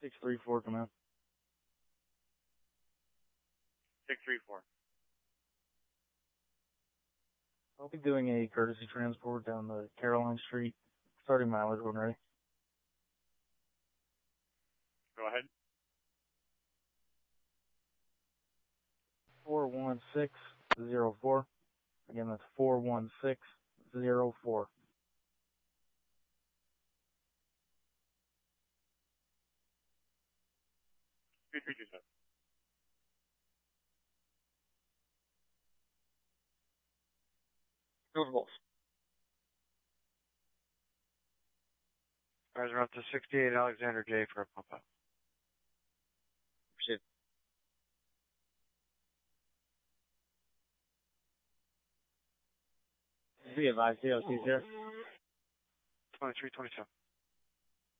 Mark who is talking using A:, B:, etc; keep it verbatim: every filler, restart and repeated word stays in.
A: six three four, come in.
B: six three four.
A: I'll be doing a courtesy transport down the Caroline Street, starting mileage when ready.
B: Go ahead.
A: four one six zero four. Again, that's four one six zero four.
B: two three two seven.
C: Notables. Guys are up to sixty-eight Alexander J for a pump-up.
D: Proceed. Be advised, D O C zero.
C: twenty-three twenty-seven.